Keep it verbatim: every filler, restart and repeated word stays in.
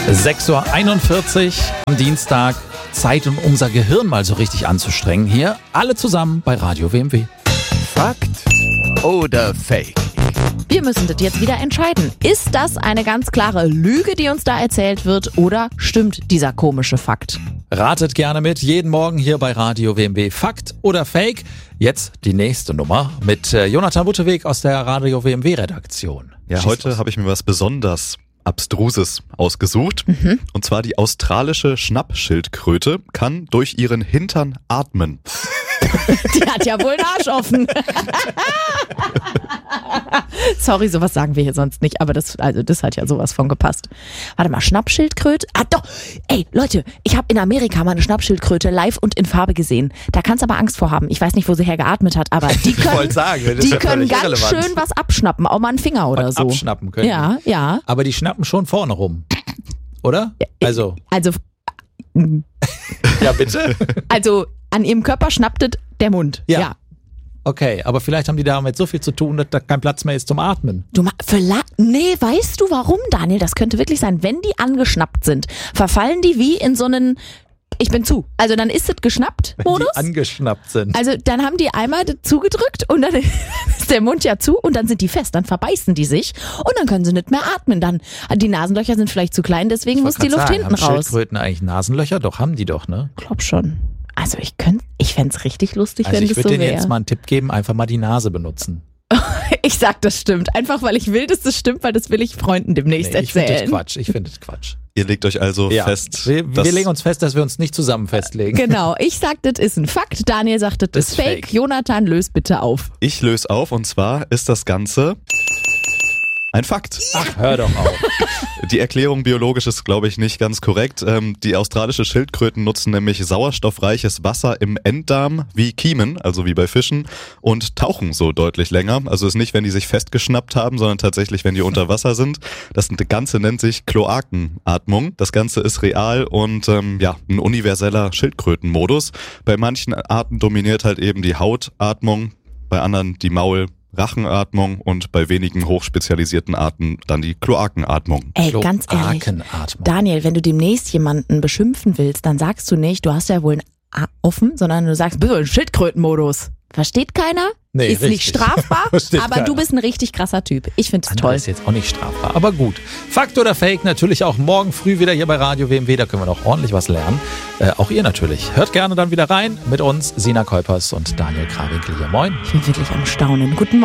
sechs Uhr einundvierzig am Dienstag. Zeit, um unser Gehirn mal so richtig anzustrengen. Hier alle zusammen bei Radio W M W. Fakt oder Fake? Wir müssen das jetzt wieder entscheiden. Ist das eine ganz klare Lüge, die uns da erzählt wird, oder stimmt dieser komische Fakt? Ratet gerne mit, jeden Morgen hier bei Radio W M W. Fakt oder Fake? Jetzt die nächste Nummer mit äh, Jonathan Butteweg aus der Radio W M W-Redaktion. Ja, heute habe ich mir was besonders Abstruses ausgesucht. Mhm. Und zwar die australische Schnappschildkröte kann durch ihren Hintern atmen. Die hat ja wohl einen Arsch offen. Sorry, sowas sagen wir hier sonst nicht, aber das, also das hat ja sowas von gepasst. Warte mal, Schnappschildkröte? Ah doch, ey Leute, ich habe in Amerika mal eine Schnappschildkröte live und in Farbe gesehen. Da kannst du aber Angst vor haben. Ich weiß nicht, wo sie hergeatmet hat, aber die können, sagen, das die ja können ganz irrelevant. schön was abschnappen, auch mal einen Finger oder was so. Abschnappen können. Ja, ja. Aber die schnappen schon vorne rum, oder? Also, Also, ja bitte? also an ihrem Körper schnappt es der Mund. Ja. ja. Okay, aber vielleicht haben die damit so viel zu tun, dass da kein Platz mehr ist zum Atmen. Du ma- verla- nee, weißt du warum, Daniel? Das könnte wirklich sein. Wenn die angeschnappt sind, verfallen die wie in so einen Ich bin zu. Also dann ist es geschnappt Modus. Die angeschnappt sind. Also dann haben die einmal das zugedrückt und dann ist der Mund ja zu und dann sind die fest, dann verbeißen die sich und dann können sie nicht mehr atmen. Dann die Nasenlöcher sind vielleicht zu klein, deswegen Ich muss wollte die Luft gerade sagen, hinten haben raus. Schildkröten eigentlich Nasenlöcher? Doch, haben die doch, ne? Glaub schon. Also ich könnte, ich fände es richtig lustig, Also wenn ich das würde so denen jetzt wäre. mal einen Tipp geben, einfach mal die Nase benutzen. Ich sag, das stimmt. Einfach, weil ich will, dass das stimmt, weil das will ich Freunden demnächst Nee, ich finde erzählen. das Quatsch, ich finde das Quatsch. Ihr legt euch also Ja. fest, Wir, dass wir legen uns fest, dass wir uns nicht zusammen festlegen. Genau, ich sag, das ist ein Fakt. Daniel sagt, das, Das ist ist fake. fake. Jonathan, löst bitte auf. ich löse auf und zwar ist das Ganze ein Fakt. Ach, hör doch auf. Die Erklärung biologisch ist, glaube ich, nicht ganz korrekt. Ähm, die australische Schildkröten nutzen nämlich sauerstoffreiches Wasser im Enddarm wie Kiemen, also wie bei Fischen, und tauchen so deutlich länger. Also es ist nicht, wenn die sich festgeschnappt haben, sondern tatsächlich, wenn die unter Wasser sind. Das Ganze nennt sich Kloakenatmung. Das Ganze ist real und ähm, ja, ein universeller Schildkrötenmodus. Bei manchen Arten dominiert halt eben die Hautatmung, bei anderen die Maul- Rachenatmung und bei wenigen hochspezialisierten Arten dann die Kloakenatmung. Ey, ganz ehrlich. Kloakenatmung. Daniel, wenn du demnächst jemanden beschimpfen willst, dann sagst du nicht, du hast ja wohl ein A offen, sondern du sagst, bist du im Schildkrötenmodus. Versteht keiner? Nee, ist nicht richtig. strafbar, Versteht aber keiner. du bist ein richtig krasser Typ. Ich find's Andere toll. ist jetzt auch nicht strafbar, aber gut. Fakt oder Fake, natürlich auch morgen früh wieder hier bei Radio W M W, da können wir noch ordentlich was lernen. Äh, auch ihr natürlich. Hört gerne dann wieder rein mit uns, Sina Kuipers und Daniel Krawinkel hier. Moin. Ich bin wirklich am Staunen. Guten Morgen.